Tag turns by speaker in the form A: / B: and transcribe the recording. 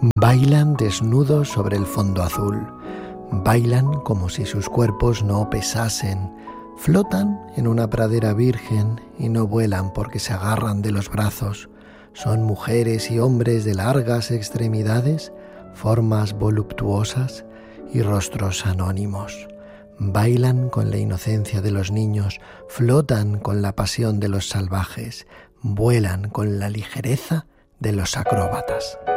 A: Bailan desnudos sobre el fondo azul, bailan como si sus cuerpos no pesasen, flotan en una pradera virgen y no vuelan porque se agarran de los brazos. Son mujeres y hombres de largas extremidades, formas voluptuosas y rostros anónimos. Bailan con la inocencia de los niños, flotan con la pasión de los salvajes, vuelan con la ligereza de los acróbatas.